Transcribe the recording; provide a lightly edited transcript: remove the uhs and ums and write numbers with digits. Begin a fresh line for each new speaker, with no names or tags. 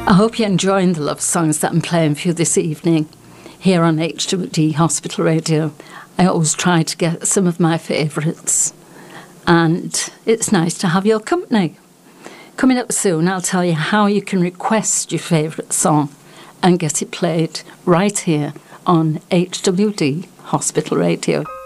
I hope you're enjoying the love songs that I'm playing for you this evening here on HWD Hospital Radio. I always try to get some of my favourites, and it's nice to have your company. Coming up soon, I'll tell you how you can request your favourite song and get it played right here on HWD Hospital Radio.